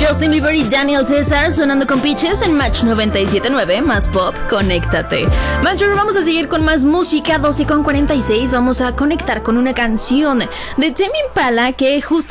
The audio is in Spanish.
Justin Bieber y Daniel César sonando con Peaches en Match 97.9, más pop, conéctate. Matcher, vamos a seguir con más música, 12:46, vamos a conectar con una canción de Tame Impala que justo